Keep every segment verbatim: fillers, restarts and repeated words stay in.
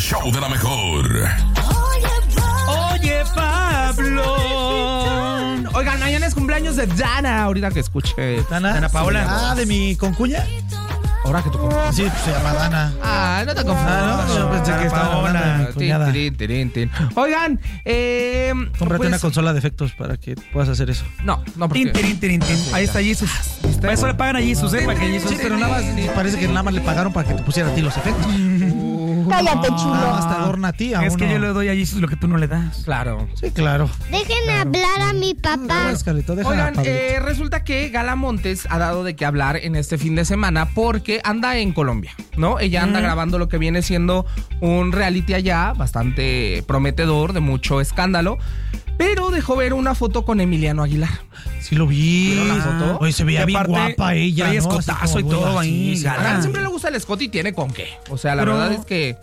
show de la mejor. Oye, Pablo. Oigan, mañana es cumpleaños de Dana. Ahorita que escuche. ¿Dana? Dana Paola. Ah, de mi concuña. Ahora que tu concuña. Sí, se llama Dana. Ah, no te confundas. Ah, no, yo pensé que estaba hablando de mi cuñada. Tin, tin, tin, tin. Oigan, eh. Cómprate pues, una consola de efectos para que puedas hacer eso. No, no, porque. Tin, tin, tin, tin. Ahí está Jesus. Para eso le pagan a Jesus, ¿eh? Para que Jesus. Sí, pero nada más, parece que nada más le pagaron para que te pusiera a ti los efectos. Cállate, chulo. Nada más te adorna a ti. A Es que uno. yo le doy a Jesus lo que tú no le das. Claro. Sí, claro. Dejen hablar a mi papá. Gracias, Carlito, deja a Oigan, Pablito. eh, resulta que Gala Montes ha dado de qué hablar en este fin de semana porque anda en Colombia, ¿no? Ella anda mm. grabando lo que viene siendo un reality allá, bastante prometedor, de mucho escándalo, pero dejó ver una foto con Emiliano Aguilar. Sí lo vi. ¿Vieron la foto? Oye, se veía Y bien aparte, guapa ella, trae ¿no? escotazo Así como y todo muy ahí, así, Gala. A Gala siempre le gusta el escote y tiene con qué. O sea, la Pero- verdad es que...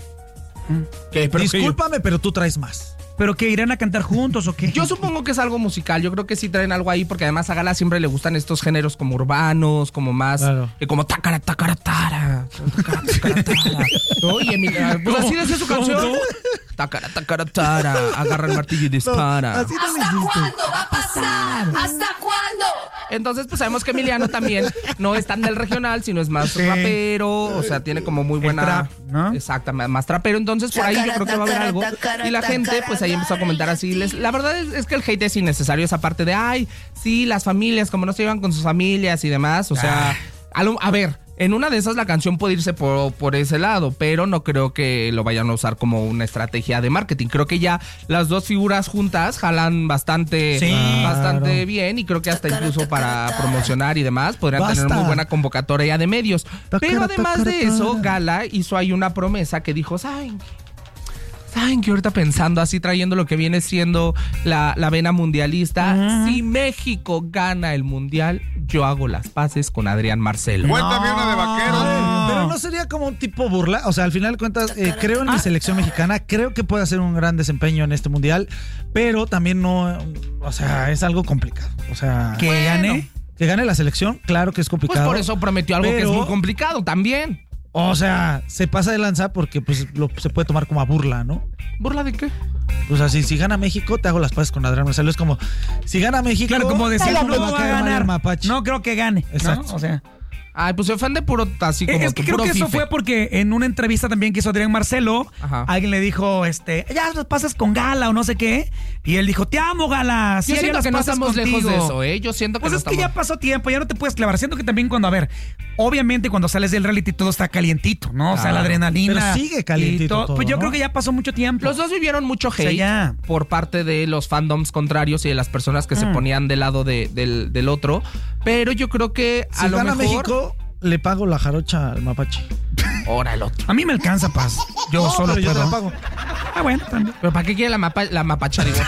que pero Discúlpame, pero tú traes más. ¿Pero qué? ¿Irán a cantar juntos o qué? Yo supongo que es algo musical, yo creo que sí traen algo ahí, porque además a Gala siempre le gustan estos géneros como urbanos, como más, Claro. eh, como tacara, tacara, tara, tacara, tacara, tara. ¿No? Y Emilia, pues así decía su canción. Tacara, tacara, tara, agarra el martillo y dispara. Así no me dijiste. va a pasar? ¿Hasta cuándo? Entonces, pues sabemos que Emiliano también no es tan del regional, sino es más Sí. rapero, o sea, tiene como muy buena... trap, ¿no? Exacto, más, más trapero, entonces por ahí yo creo que va a haber algo. Y la gente, pues ahí empezó a comentar así. Les, la verdad es, es que el hate es innecesario, esa parte de, ay, sí, las familias, como no se llevan con sus familias y demás, o sea, a, lo- a ver... En una de esas la canción puede irse por, por ese lado, pero no creo que lo vayan a usar como una estrategia de marketing. Creo que ya las dos figuras juntas jalan bastante, Sí. bastante Claro. bien y creo que hasta incluso para promocionar y demás podrían Basta. tener muy buena convocatoria de medios. Tacara, Pero además tacara, de eso, tacara. Gala hizo ahí una promesa que dijo, ¿saben qué? ¿Saben que ahorita pensando así, trayendo lo que viene siendo la, la vena mundialista? Uh-huh. Si México gana el mundial, yo hago las paces con Adrián Marcelo. Cuéntame una de vaqueros. No. Pero no sería como un tipo burla. O sea, al final de cuentas, eh, creo en mi selección mexicana. Creo que puede hacer un gran desempeño en este mundial. Pero también no. O sea, es algo complicado. O sea. ¿Que Bueno. gane? Que gane la selección, claro que es Pues complicado. por eso prometió algo que es pero- muy complicado también. O sea, se pasa de lanza porque pues lo, se puede tomar como a burla, ¿no? ¿Burla de qué? Pues así, si gana México, te hago las paces con Adrián Marcelo. Es como, si gana México... Claro, como decir, Cállate. no va a caer mal el ganar. mapache. No creo que gane. ¿no? Exacto. O sea, Ay, pues se ofende puro así como es que creo puro que eso fife. fue porque en una entrevista también que hizo Adrián Marcelo, Ajá. alguien le dijo, este, ya las pasas con Gala o no sé qué. Y él dijo, te amo, Gala. Sí Yo haría siento las que no paces estamos contigo. lejos de eso, ¿eh? Yo siento que Pues no es que estamos... ya pasó tiempo, ya no te puedes clavar. Siento que también cuando, a ver, obviamente cuando sales del reality todo está calientito, ¿no? O sea, Claro. la adrenalina. Pero sigue calientito y todo. todo, Pues yo ¿no? creo que ya pasó mucho tiempo. Los dos vivieron mucho hate sea, ya. por parte de los fandoms contrarios y de las personas que se Mm. ponían del lado de- del, del otro. Pero yo creo que a Si lo gana mejor... México, le pago la jarocha al mapache. Ahora el otro. A mí me alcanza, Paz. Yo No, solo pero yo te puedo. la pago. Ah, bueno, también. ¿Pero para qué quiere la, mapa, la mapacha? Digo?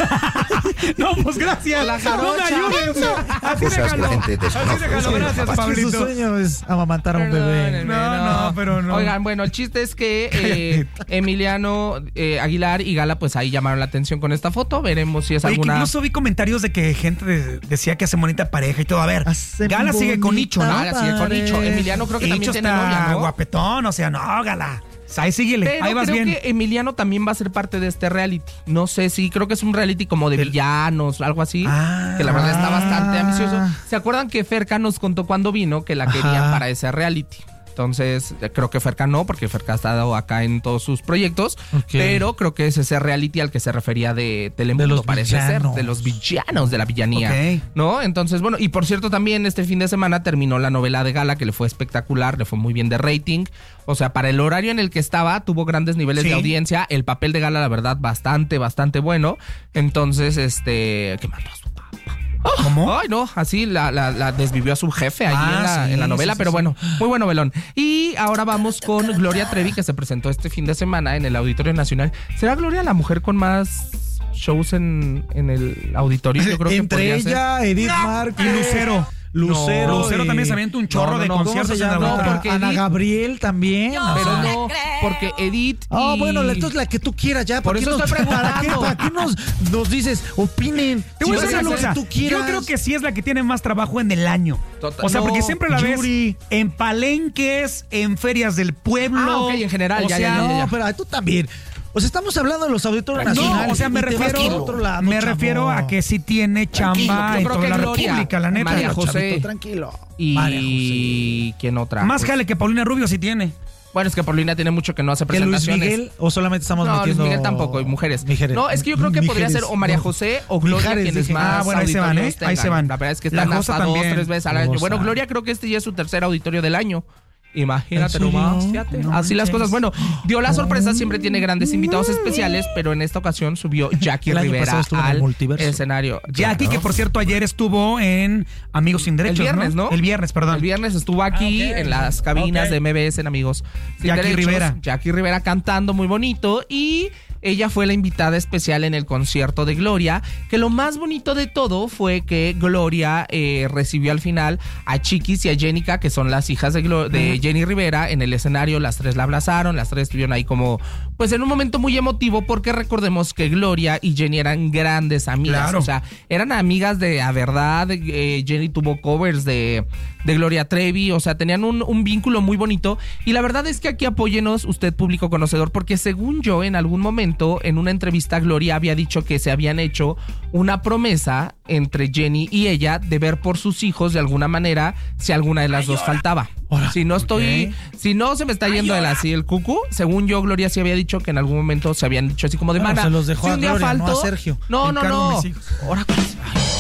No, pues gracias. La No me jarocha. ayudes. Así Cosas que déjalo. la gente Así desconoce. déjalo. Gracias, Es que su Pablito. sueño es amamantar a un bebé. Perdónenme, No, no, pero no. Oigan, bueno, el chiste es que eh, Emiliano eh, Aguilar y Gala, pues ahí llamaron la atención con esta foto. Veremos si es Oye, que alguna... incluso vi comentarios de que gente de- decía que hace bonita pareja y todo. A ver, Hacen Gala sigue con Nicho, ¿no? Gala sigue con Nicho. Emiliano creo que también Nicho tiene está novia, ¿no? guapetón, o sea, no, Gala. Ahí síguele, Pero ahí vas creo bien. que Emiliano también va a ser parte de este reality. No sé si, creo que es un reality como de villanos, algo así. Ah. que la verdad está bastante ambicioso. ¿Se acuerdan que Ferca nos contó cuando vino que la querían Ajá. para ese reality? Entonces, creo que Ferca no, porque Ferca ha estado acá en todos sus proyectos. Ok. Pero creo que es ese reality al que se refería de Telemundo, De los parece villanos. ser. De los villanos, de la villanía. Ok. ¿No? Entonces, bueno, y por cierto, también este fin de semana terminó la novela de Gala, que le fue espectacular, le fue muy bien de rating. O sea, para el horario en el que estaba, tuvo grandes niveles Sí. de audiencia. El papel de Gala, la verdad, bastante, bastante bueno. Entonces, este, que mató a su papá. ¿Cómo? Ay, no, así la, la, la desvivió a su jefe ahí Ah, en, la, sí, en la novela, sí, sí, pero sí. bueno, muy bueno velón. Y ahora vamos con Gloria Trevi, que se presentó este fin de semana en el Auditorio Nacional. ¿Será Gloria la mujer con más shows en, en el auditorio? Yo creo que Entre podría ser. ella, Edith Mark Y Lucero. Lucero. No, Lucero y- también se avienta un chorro No, no, de no, ¿cómo conciertos se en el llama? auditorio. porque Ana Edith- Gabriel también. o Pero sea. no, porque Edith. Ah, y- bueno, entonces la que tú quieras ya. Por ¿para qué eso nos- estoy ¿Para qué, preguntando. para qué nos, nos dices, opinen? Te voy a Si decir vas una hacer cosa. lo que tú quieras. Yo creo que sí es la que tiene más trabajo en el año. Total- O sea, no, porque siempre la Yuri. ves en palenques, en ferias del pueblo. Ah, ok, en general, O ya, sea, ya, ya, ya. No, pero tú también. O sea, estamos hablando de los auditorios No, nacionales. o sea, me y te vas refiero, por otro lado, me chavo. refiero a que sí tiene chamba Yo en creo toda que la Gloria, República, la neta. María Tranquilo, José. chavito, tranquilo. Y María José. ¿quién otra? Más Pues, jale que Paulina Rubio sí tiene. Bueno, es que Paulina tiene mucho que no hace ¿Que Luis presentaciones. Miguel o solamente estamos No, Luis metiendo... Miguel tampoco, y mujeres. Mijeres. No, es que yo creo que podría Mijeres, ser o María no. José o Gloria Mijares, quienes dije. más Ah, bueno, ahí se van, auditorios ¿eh? Ahí se tengan. van. La verdad es que La están Josa hasta dos, también. tres veces al año. Josa. Bueno, Gloria creo que este ya es su tercer auditorio del año. Imagínate ¿En serio? nomás, fíjate. No Así las manches. cosas. Bueno, dio la sorpresa, siempre tiene grandes invitados especiales, pero en esta ocasión subió Jackie El año Rivera pasado estuvo en el al multiverso. escenario. Jackie, Claro. que por cierto ayer estuvo en Amigos Sin Derechos, El viernes, ¿no? El viernes, perdón. El viernes estuvo aquí Ah, ok. en las cabinas Ok. de M B S en Amigos Sin Jackie Derechos. Rivera. Jackie Rivera cantando muy bonito y ella fue la invitada especial en el concierto de Gloria, que lo más bonito de todo fue que Gloria eh, recibió al final a Chiquis y a Jenica, que son las hijas de, Glo- de Jenny Rivera, en el escenario. Las tres la abrazaron, las tres estuvieron ahí como, pues en un momento muy emotivo, porque recordemos que Gloria y Jenny eran grandes amigas. Claro. O sea, eran amigas de a verdad. eh, Jenny tuvo covers de, de Gloria Trevi, o sea, tenían un, un vínculo muy bonito. Y la verdad es que aquí apóyenos, usted público conocedor, porque según yo, en algún momento, en una entrevista, Gloria había dicho que se habían hecho una promesa entre Jenny y ella de ver por sus hijos de alguna manera si alguna de las dos faltaba. Ahora, Si no estoy, ok. si no se me está yendo el así el cucu, según yo, Gloria sí había dicho que en algún momento se habían dicho así como de Bueno, mana. se los dejó si a un día Gloria, no falto, a Sergio. No, no, Encargo no. mis hijos. Ahora pues,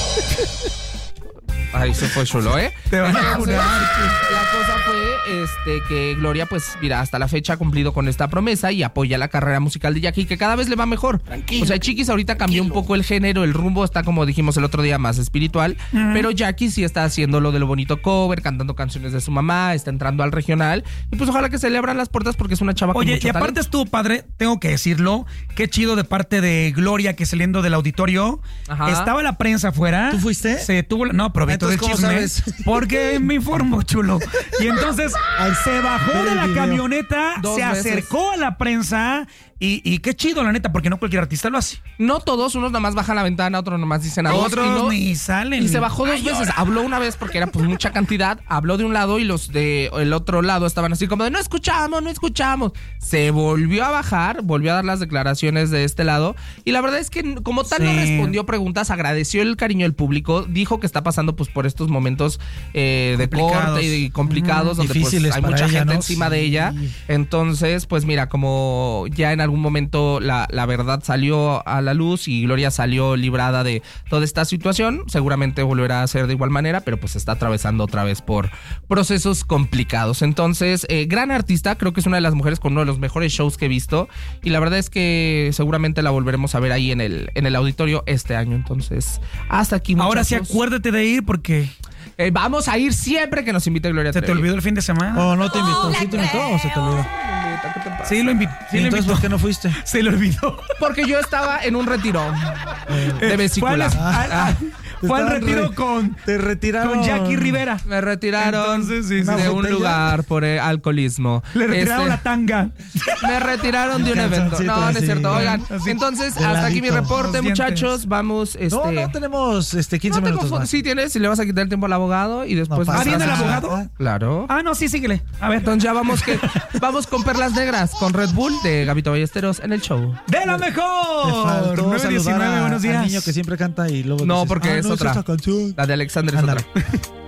Ahí se fue chulo, ¿eh? Te van a Entonces, funar. la cosa fue este, que Gloria, pues, mira, hasta la fecha ha cumplido con esta promesa y apoya la carrera musical de Jackie, que cada vez le va mejor. O sea, Chiquis ahorita cambió un poco el género, el rumbo está, como dijimos el otro día, más espiritual, pero Jackie sí está haciendo lo de lo bonito cover, cantando canciones de su mamá, está entrando al regional, y pues ojalá que se le abran las puertas porque es una chava con Oye, mucho y aparte talento. estuvo padre, tengo que decirlo, qué chido de parte de Gloria que saliendo del auditorio, Ajá. estaba la prensa afuera. ¿Tú fuiste? Se tuvo, no, probito del Entonces, ¿cómo chisme, sabes? porque me informo, chulo. Y entonces Ay, se bajó ver de el la video. camioneta, Dos se veces. acercó a la prensa y, y qué chido, la neta, porque no cualquier artista lo hace. No todos, unos nomás bajan la ventana, otros nomás dicen adiós. Otros y no- ni salen. Y se bajó dos veces. Habló una vez porque era pues mucha cantidad. Habló de un lado y los de el otro lado estaban así como de no escuchamos, no escuchamos. Se volvió a bajar, volvió a dar las declaraciones de este lado. Y la verdad es que como tal no Sí. respondió preguntas, agradeció el cariño del público. Dijo que está pasando pues por estos momentos eh, de Complicados. corte y complicados donde pues, Difíciles hay para mucha ella, gente ¿no? encima de Sí. ella. Entonces, pues mira, como ya en algún momento la, la verdad salió a la luz y Gloria salió librada de toda esta situación, seguramente volverá a ser de igual manera, pero pues está atravesando otra vez por procesos complicados. Entonces, eh, gran artista, creo que es una de las mujeres con uno de los mejores shows que he visto y la verdad es que seguramente la volveremos a ver ahí en el, en el auditorio este año. Entonces, hasta aquí, muchachos. Ahora sí acuérdate de ir porque Eh, vamos a ir siempre que nos invite Gloria se te Trevi. olvidó el fin de semana. ¿O no te invitó? ¿Cómo ¿Sí la te invitó o se te olvidó? Sí, lo invitó. Sí, ¿Y lo entonces invitó. por qué no fuiste? Se le olvidó. Porque yo estaba en un retiro de vesícula. Fue al, Ah. al- fue al Estaban retiro re- con, Te retiraron. con Jackie Rivera. Me retiraron Entonces, sí, sí, de sí. un ¿Botella? lugar por eh, alcoholismo. Le retiraron Este, la tanga. Me retiraron de un evento. Calzoncito No, no es así, cierto. Oigan, así, entonces de hasta aquí mi ladito. reporte, Los dientes. muchachos. Vamos, este. No, no, tenemos este, quince no tengo minutos fo- más. Sí tienes, si le vas a quitar el tiempo al abogado y después. No pasa ¿Ah, viene el nada. abogado? Claro. Ah, no, sí, síguele. A ver. Entonces ya vamos que vamos con Perlas Negras, con Red Bull de Gabito Ballesteros en el show. ¡De la Te mejor! faltó nueve saludar diecinueve, a- buenos días. al niño que siempre canta y luego No, dices, porque "Ah, es no, otra. esta canción". La de Alexander es Ándale. otra.